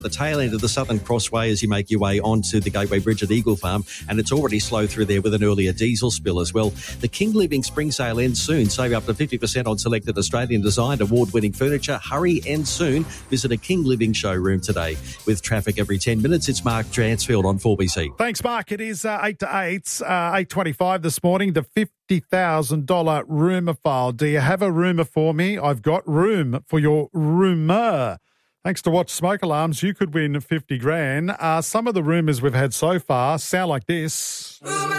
the tail end of the Southern Crossway as you make your way onto the Gateway Bridge at Eagle Farm, and it's already slow through there with an earlier diesel spill as well. The King Living Spring Sale ends soon. Save up to 50% on selected Australian designed award-winning furniture. Hurry, end soon. Visit a King Living showroom today. With traffic every 10 minutes, it's Mark Dransfield on 4BC. Thanks, Mark. It is 8 to 8, 8:25 this morning. The $50,000 rumour file. Do you have a rumour for me? I've got room for your rumour. Thanks to Watch Smoke Alarms, you could win 50 grand. Some of the rumours we've had so far sound like this.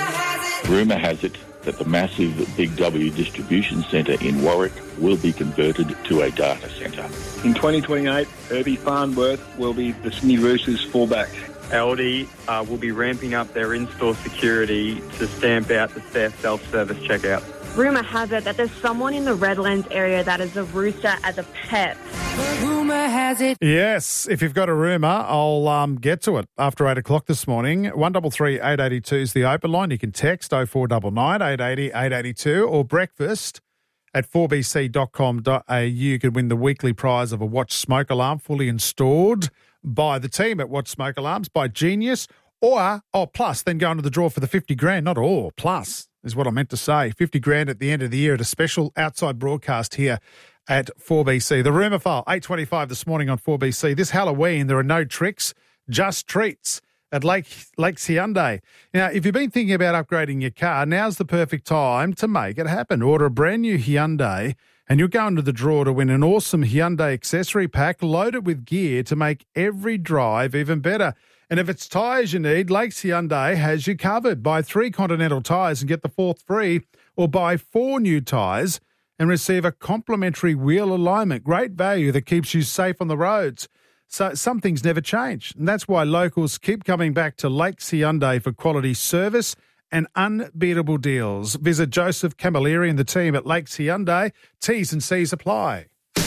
Rumour has it that the massive Big W distribution centre in Warwick will be converted to a data centre. In 2028, Herbie Farnworth will be the Sydney Roosters fullback. Aldi will be ramping up their in-store security to stamp out the staff self-service checkout. Rumour has it that there's someone in the Redlands area that is a rooster as a pet. Rumour has it. Yes, if you've got a rumour, I'll get to it after 8 o'clock this morning. 133 882 is the open line. You can text 0499 880 882 or breakfast at 4bc.com.au. You could win the weekly prize of a Watch Smoke Alarm fully installed by the team at Watch Smoke Alarms, by Genius, or, plus, then go into the draw for the 50 grand, not all, plus is what I meant to say. 50 grand at the end of the year at a special outside broadcast here at 4BC. The rumour file, 8:25 this morning on 4BC. This Halloween, there are no tricks, just treats at Lakes Hyundai. Now, if you've been thinking about upgrading your car, now's the perfect time to make it happen. Order a brand new Hyundai and you'll go into the draw to win an awesome Hyundai accessory pack loaded with gear to make every drive even better. And if it's tyres you need, Lakes Hyundai has you covered. Buy 3 Continental tyres and get the 4th free, or buy 4 new tyres and receive a complimentary wheel alignment. Great value that keeps you safe on the roads. So some things never change, and that's why locals keep coming back to Lakes Hyundai for quality service and unbeatable deals. Visit Joseph Camilleri and the team at Lakes Hyundai. T's and C's apply.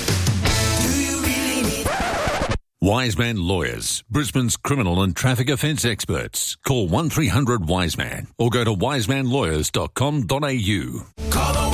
Wiseman Lawyers, Brisbane's criminal and traffic offence experts. Call 1300 Wiseman or go to wisemanlawyers.com.au. Call